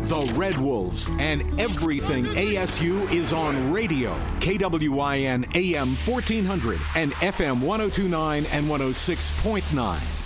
The Red Wolves and everything ASU is on radio. KWIN AM 1400 and FM 1029 and 106.9.